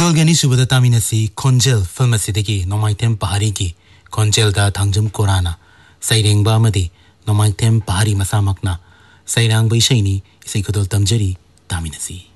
ꯈꯨꯗꯣꯜꯒꯅꯤ ꯁꯨꯕꯗ ꯇꯥꯃꯤꯟꯅꯁꯤ ꯈꯣꯟꯖꯦꯜ ꯐꯤꯜꯝ ꯑꯁꯤꯗꯒꯤ ꯅꯣꯡꯃꯥꯏꯊꯦꯝ ꯄꯍꯥꯔꯤꯒꯤ ꯈꯣꯟꯖꯦꯜꯗ ꯊꯥꯡꯖꯝ ꯀꯣꯔꯥꯅ ꯁꯩꯔꯦꯡꯕ ꯑꯃꯗꯤ ꯅꯣꯡꯃꯥꯏꯊꯦꯝ ꯄꯍꯥꯔꯤ ꯃꯁꯥꯃꯛꯅ ꯁꯩꯔꯥꯡꯕ ꯏꯁꯩꯅꯤ ꯏꯁꯩ ꯈꯨꯗꯣꯜ ꯇꯝꯖꯔꯤ ꯇꯥꯃꯤꯟꯅꯁꯤ